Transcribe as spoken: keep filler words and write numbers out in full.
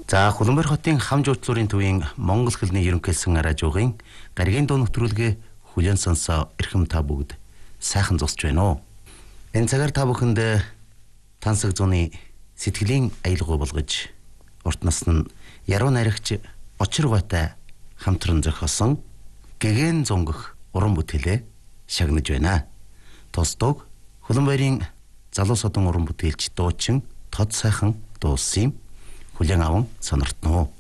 За Хуланбар хотын хам жуучлалын төвийн Монгол хэлний ерөнхийлсэн радиогийн гаригийн дуу нэвтрүүлгээ хүлээн сонсоо эрхэм та бүгд сайхан зогсож байна уу? Энэ цагаар та бүхэнд тансаг зуны сэтгэлийн аялгаа болгож урт насны яруу найрагч Очир Гуйтай хамтран зохиосон гэгэн зунгах уран бүтээлээ шагнаж байна. Тусдаг Хуланбарын залуу содон уран бүтээлч дуучин Тод сайхан дуулсан юм. Хүлээн аван сониртноо.